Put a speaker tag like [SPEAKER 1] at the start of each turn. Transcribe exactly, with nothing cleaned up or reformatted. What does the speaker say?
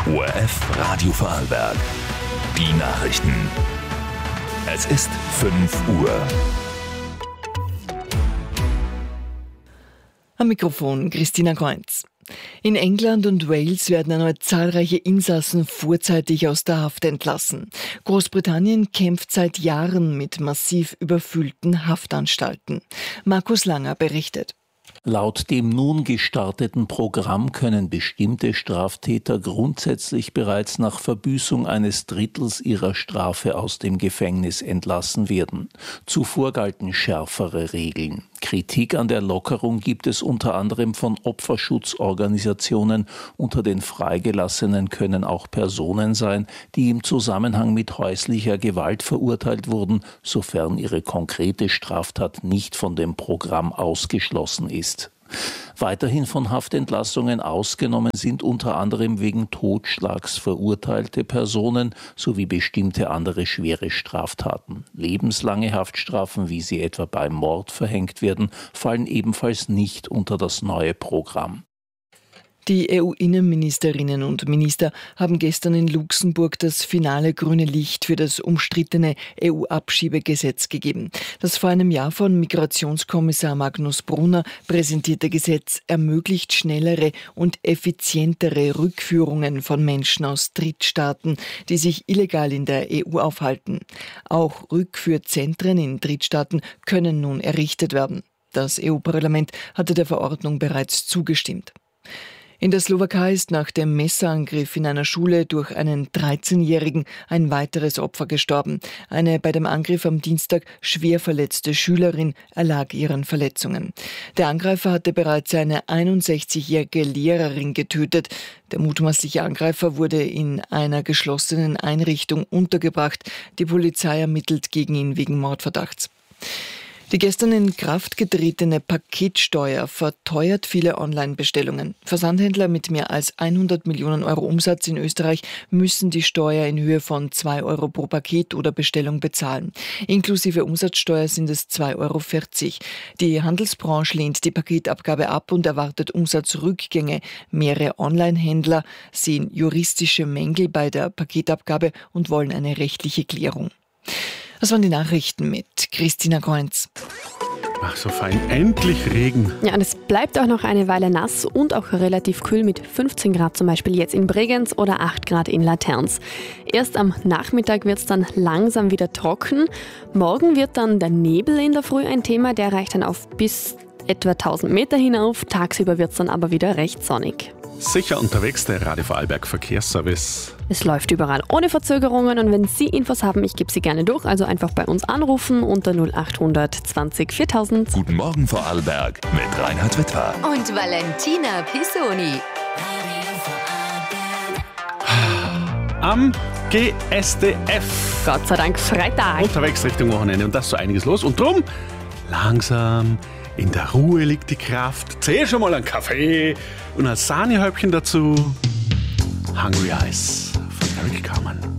[SPEAKER 1] O R F Radio Vorarlberg. Die Nachrichten. Es ist fünf Uhr.
[SPEAKER 2] Am Mikrofon Christina Kreuz. In England und Wales werden erneut zahlreiche Insassen vorzeitig aus der Haft entlassen. Großbritannien kämpft seit Jahren mit massiv überfüllten Haftanstalten. Markus Langer berichtet.
[SPEAKER 3] Laut dem nun gestarteten Programm können bestimmte Straftäter grundsätzlich bereits nach Verbüßung eines Drittels ihrer Strafe aus dem Gefängnis entlassen werden. Zuvor galten schärfere Regeln. Kritik an der Lockerung gibt es unter anderem von Opferschutzorganisationen. Unter den Freigelassenen können auch Personen sein, die im Zusammenhang mit häuslicher Gewalt verurteilt wurden, sofern ihre konkrete Straftat nicht von dem Programm ausgeschlossen ist. Weiterhin von Haftentlassungen ausgenommen sind unter anderem wegen Totschlags verurteilte Personen sowie bestimmte andere schwere Straftaten. Lebenslange Haftstrafen, wie sie etwa beim Mord verhängt werden, fallen ebenfalls nicht unter das neue Programm.
[SPEAKER 2] Die E U-Innenministerinnen und Minister haben gestern in Luxemburg das finale grüne Licht für das umstrittene E U-Abschiebegesetz gegeben. Das vor einem Jahr von Migrationskommissar Magnus Brunner präsentierte Gesetz ermöglicht schnellere und effizientere Rückführungen von Menschen aus Drittstaaten, die sich illegal in der E U aufhalten. Auch Rückführzentren in Drittstaaten können nun errichtet werden. Das E U-Parlament hatte der Verordnung bereits zugestimmt. In der Slowakei ist nach dem Messerangriff in einer Schule durch einen dreizehnjährigen ein weiteres Opfer gestorben. Eine bei dem Angriff am Dienstag schwer verletzte Schülerin erlag ihren Verletzungen. Der Angreifer hatte bereits eine einundsechzigjährige Lehrerin getötet. Der mutmaßliche Angreifer wurde in einer geschlossenen Einrichtung untergebracht. Die Polizei ermittelt gegen ihn wegen Mordverdachts. Die gestern in Kraft getretene Paketsteuer verteuert viele Online-Bestellungen. Versandhändler mit mehr als hundert Millionen Euro Umsatz in Österreich müssen die Steuer in Höhe von zwei Euro pro Paket oder Bestellung bezahlen. Inklusive Umsatzsteuer sind es zwei Euro vierzig. Die Handelsbranche lehnt die Paketabgabe ab und erwartet Umsatzrückgänge. Mehrere Online-Händler sehen juristische Mängel bei der Paketabgabe und wollen eine rechtliche Klärung. Das waren die Nachrichten mit Christina Kreuz.
[SPEAKER 4] Ach, so fein. Endlich Regen.
[SPEAKER 5] Ja, und es bleibt auch noch eine Weile nass und auch relativ kühl mit fünfzehn Grad zum Beispiel jetzt in Bregenz oder acht Grad in Laterns. Erst am Nachmittag wird es dann langsam wieder trocken. Morgen wird dann der Nebel in der Früh ein Thema, der reicht dann auf bis etwa tausend Meter hinauf. Tagsüber wird es dann aber wieder recht sonnig.
[SPEAKER 4] Sicher unterwegs, der Radio Vorarlberg Verkehrsservice.
[SPEAKER 5] Es läuft überall ohne Verzögerungen und wenn Sie Infos haben, ich gebe sie gerne durch, also einfach bei uns anrufen unter null acht zwanzig viertausend.
[SPEAKER 1] Guten Morgen Vorarlberg mit Reinhard Wittmer.
[SPEAKER 6] Und Valentina Pisoni.
[SPEAKER 4] Am G S D F.
[SPEAKER 5] Gott sei Dank Freitag.
[SPEAKER 4] Unterwegs Richtung Wochenende und da ist so einiges los. Und drum, langsam, in der Ruhe liegt die Kraft. Zähl schon mal einen Kaffee und ein Sahnehäubchen dazu. Hungry Eyes von Eric Carmen.